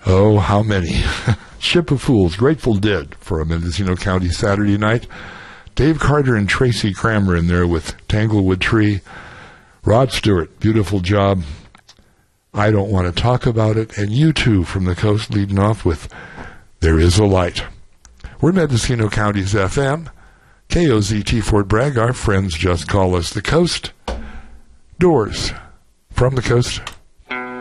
Oh, how many? Ship of Fools, Grateful Dead for a Mendocino County Saturday night. Dave Carter and Tracy Cramer in there with Tanglewood Tree. Rod Stewart, Beautiful Job. I Don't Want to Talk About It. And U2 from the Coast leading off with There Is a Light. We're Mendocino County's FM. KOZT Fort Bragg. Our friends just call us the Coast. Doors from the Coast.